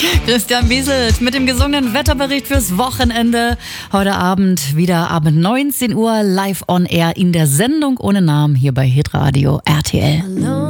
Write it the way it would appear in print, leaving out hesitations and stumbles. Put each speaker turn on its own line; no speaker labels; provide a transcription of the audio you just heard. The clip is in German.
Christian Wieselt mit dem gesungenen Wetterbericht fürs Wochenende. Heute Abend wieder ab 19 Uhr live on air in der Sendung ohne Namen hier bei Hitradio RTL.